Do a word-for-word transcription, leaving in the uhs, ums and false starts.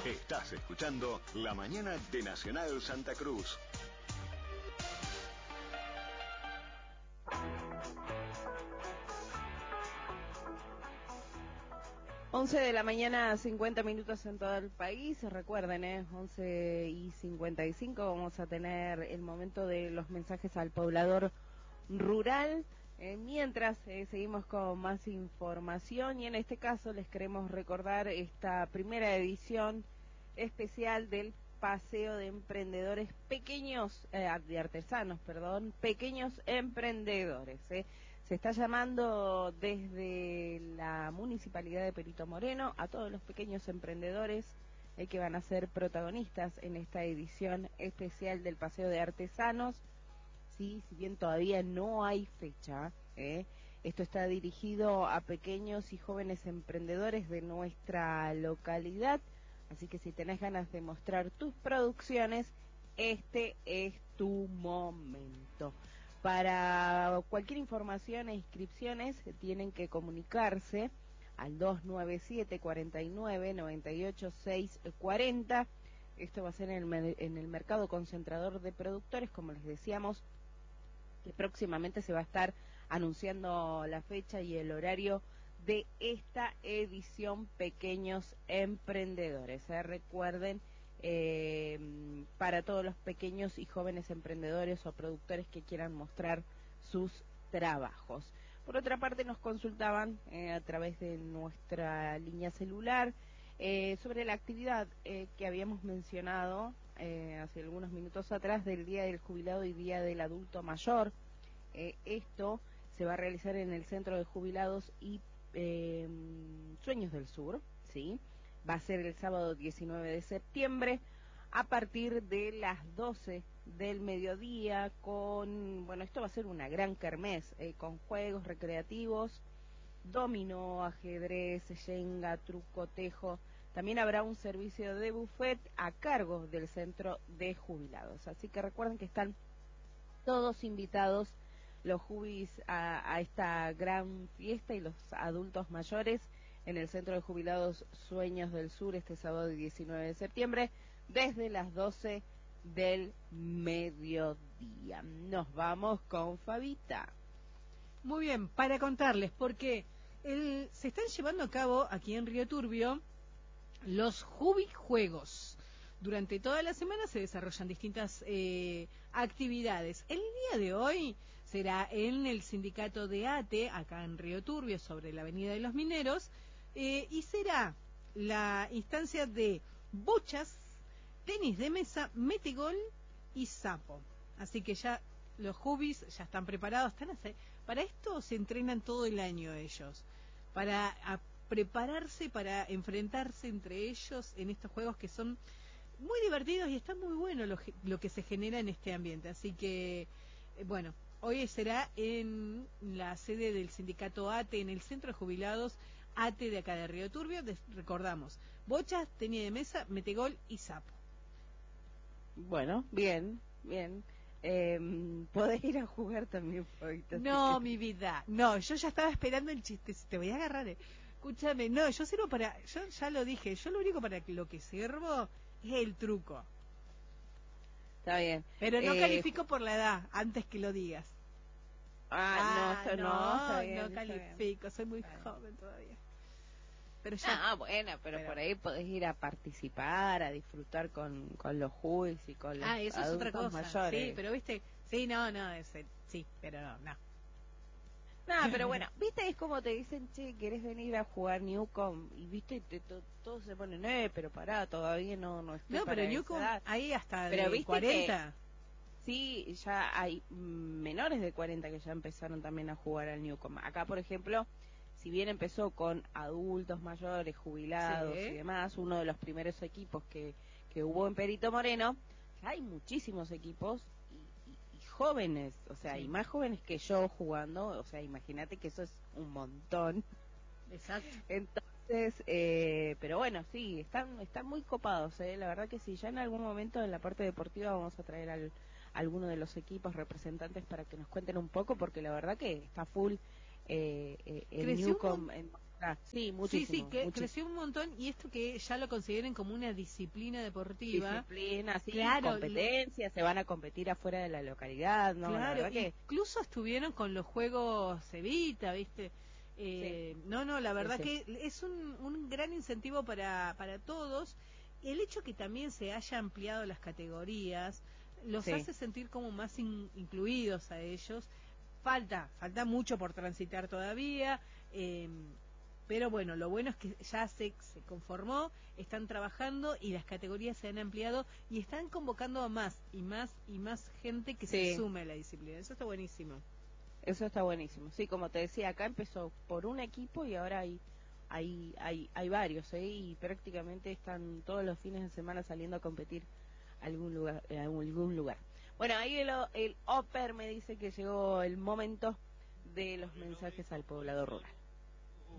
Estás escuchando La Mañana de Nacional Santa Cruz. once de la mañana, cincuenta minutos en todo el país. Recuerden, eh, once y cincuenta y cinco vamos a tener el momento de los mensajes al poblador rural. Eh, mientras eh, seguimos con más información, y en este caso les queremos recordar esta primera edición especial del Paseo de Emprendedores Pequeños, eh, de Artesanos, perdón, Pequeños Emprendedores. Eh. Se está llamando desde la Municipalidad de Perito Moreno a todos los pequeños emprendedores eh, que van a ser protagonistas en esta edición especial del Paseo de Artesanos. Sí, si bien todavía no hay fecha, ¿eh? Esto está dirigido a pequeños y jóvenes emprendedores de nuestra localidad, así que si tenés ganas de mostrar tus producciones, este es tu momento. Para cualquier información e inscripciones tienen que comunicarse al dos nueve siete, cuatro nueve, nueve ocho seis cuatro cero. Esto va a ser en el, en el mercado concentrador de productores, como les decíamos, que próximamente se va a estar anunciando la fecha y el horario de esta edición Pequeños Emprendedores. ¿eh? Recuerden, eh, para todos los pequeños y jóvenes emprendedores o productores que quieran mostrar sus trabajos. Por otra parte, nos consultaban eh, a través de nuestra línea celular eh, sobre la actividad eh, que habíamos mencionado eh, hace algunos minutos atrás del Día del Jubilado y Día del Adulto Mayor. Eh, esto se va a realizar en el Centro de Jubilados y eh, Sueños del Sur, ¿sí? Va a ser el sábado diecinueve de septiembre a partir de las doce del mediodía con, bueno, esto va a ser una gran kermés, eh, con juegos recreativos, dominó, ajedrez, yenga, truco, tejo. También habrá un servicio de buffet a cargo del Centro de Jubilados. Así que recuerden que están todos invitados los jubis a, a esta gran fiesta y los adultos mayores en el Centro de Jubilados Sueños del Sur este sábado diecinueve de septiembre desde las doce del mediodía. Nos vamos con Fabita. Muy bien, para contarles, porque el, se están llevando a cabo aquí en Río Turbio los Jubi Juegos. Durante toda la semana se desarrollan distintas eh, actividades. El día de hoy será en el sindicato de ATE, acá en Río Turbio, sobre la Avenida de los Mineros, eh, y será la instancia de bochas, tenis de mesa, metegol y sapo. Así que ya los jubis ya están preparados. Están a, para esto se entrenan todo el año ellos, para a, prepararse, para enfrentarse entre ellos en estos juegos que son muy divertidos y está muy bueno lo, lo que se genera en este ambiente. Así que, eh, bueno, hoy será en la sede del sindicato ATE, en el Centro de Jubilados ATE de acá de Río Turbio. De, recordamos, bochas, tenis de mesa, metegol y sapo. Bueno, bien, bien. Eh, podés ir a jugar también, Fabita. No, mi vida, no, yo ya estaba esperando el chiste, si te voy a agarrar. Eh. Escúchame, no, yo sirvo para, yo ya lo dije, yo lo único para lo que sirvo es el truco. Está bien. Pero no eh, califico por la edad, antes que lo digas. Ah, ah no, no, no, está bien, no está califico, bien. soy muy Está joven bien. todavía. Pero ya. Ah, bueno, pero, pero por ahí podés ir a participar, a disfrutar con, con los jubis y con los ah, eso es otra adultos cosa. mayores. Sí, pero viste, sí, no, no, ese, sí, pero no, no. No, pero bueno, viste, es como te dicen, che, ¿querés venir a jugar Newcom? Y viste, te, to, todos se ponen, eh, pero pará, todavía no, no estoy No, para pero esa Newcom, edad. ahí hasta Pero de viste cuarenta. Que, sí, ya hay menores de cuarenta que ya empezaron también a jugar al Newcom. Acá, por ejemplo, si bien empezó con adultos mayores, jubilados Sí. y demás, uno de los primeros equipos que, que hubo en Perito Moreno, ya hay muchísimos equipos y, y, y jóvenes, o sea, Sí. y más jóvenes que yo jugando, o sea, imagínate que eso es un montón. Exacto. Entonces, eh, pero bueno, sí, están están muy copados, eh, la verdad que sí. Ya en algún momento en la parte deportiva vamos a traer al, a alguno de los equipos representantes para que nos cuenten un poco, porque la verdad que está full. Eh, eh, el Creció Newcom un, en Ah, sí, muchísimo. Sí, sí, que muchísimo. creció un montón y esto que ya lo consideren como una disciplina deportiva. Disciplina, sí, claro, competencia, se van a competir afuera de la localidad, ¿no? Claro, la verdad que... incluso estuvieron con los juegos Evita, ¿viste? Eh, sí. No, no, la verdad sí, sí. que es un, un gran incentivo para, para todos. El hecho que también se haya ampliado las categorías los sí. hace sentir como más in, incluidos a ellos. Falta, falta mucho por transitar todavía. Eh, Pero bueno, lo bueno es que ya se, se conformó, están trabajando y las categorías se han ampliado y están convocando a más y más y más gente que sí. se sume a la disciplina. Eso está buenísimo. Eso está buenísimo. Sí, como te decía, acá empezó por un equipo y ahora hay hay hay, hay varios, ¿eh? Y prácticamente están todos los fines de semana saliendo a competir a algún lugar, a algún lugar. Bueno, ahí el, el Oper me dice que llegó el momento de los mensajes al poblador rural.